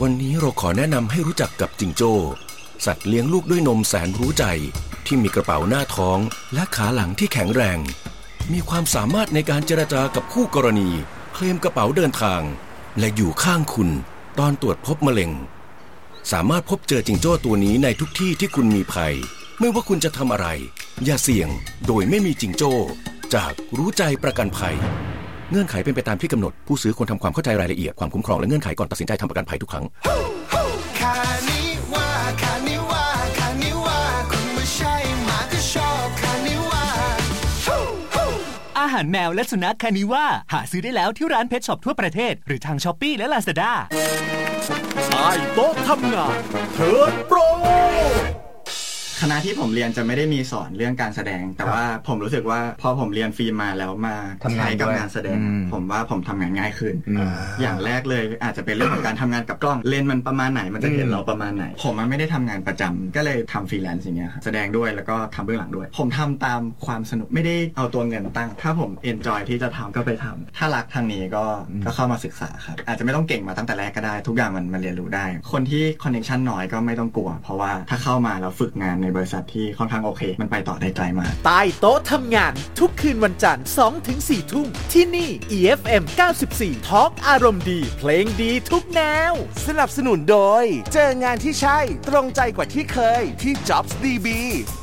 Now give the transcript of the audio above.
วันนี้เราขอแนะนำให้รู้จักกับจิงโจ้สัตว์เลี้ยงลูกด้วยนมแสนรู้ใจที่มีกระเป๋าหน้าท้องและขาหลังที่แข็งแรงมีความสามารถในการเจรจากับคู่กรณีเคลมกระเป๋าเดินทางและอยู่ข้างคุณตอนตรวจพบมะเร็งสามารถพบเจอจิงโจ้ตัวนี้ในทุกที่ที่คุณมีภัยไม่ว่าคุณจะทำอะไรอย่าเสี่ยงโดยไม่มีจิงโจ้จากรู้ใจประกันภัยเงื่อนไขเป็นไปตามที่กำหนดผู้ซื้อควรทำความเข้าใจรายละเอียดความคุ้มครองและเงื่อนไขก่อนตัดสินใจทำประกันภัยทุกครั้งอาหารแมวและสุนัขคานิว่าหาซื้อได้แล้วที่ร้านเพชช็อปทั่วประเทศหรือทาง Shopee และ Lazada ใต้โต๊ะทำงานเทิร์นโปรคณะที่ผมเรียนจะไม่ได้มีสอนเรื่องการแสดงแต่ว่าผมรู้สึกว่าพอผมเรียนฟิล์มมาแล้วมาใช้กับงานแสดงผมว่าผมทำงานง่ายขึ้นอย่างแรกเลยอาจจะเป็นเรื่องของการทำงานกับกล้องเลนส์มันประมาณไหนมันจะเห็นเราประมาณไหนผมมันไม่ได้ทำงานประจำก็เลยทำฟรีแลนซ์อย่างเงี้ยครับแสดงด้วยแล้วก็ทำเบื้องหลังด้วยผมทำตามความสนุกไม่ได้เอาตัวเงินตั้งถ้าผมเอนจอยที่จะทำก็ไปทำถ้ารักทางนี้ก็เข้ามาศึกษาครับอาจจะไม่ต้องเก่งมาตั้งแต่แรกก็ได้ทุกอย่างมันเรียนรู้ได้คนที่คอนเนคชั่นน้อยก็ไม่ต้องกลัวเพราะว่าถ้าเข้ามาแล้วฝึกงานในบริษัทที่ค่อนข้างโอเคมันไปต่อได้ไกลมากใต้โต๊ะทำงานทุกคืนวันจันทร์ 2-4 ทุ่มที่นี่ EFM 94 Talk อารมณ์ดีเพลงดีทุกแนวสนับสนุนโดยเจองานที่ใช่ตรงใจกว่าที่เคยที่ Jobs DB